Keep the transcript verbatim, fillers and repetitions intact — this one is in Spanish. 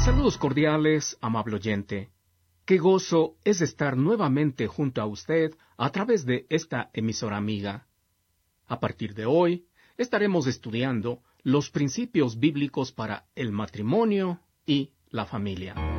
Saludos cordiales, amable oyente. Qué gozo es estar nuevamente junto a usted a través de esta emisora amiga. A partir de hoy, estaremos estudiando los principios bíblicos para el matrimonio y la familia.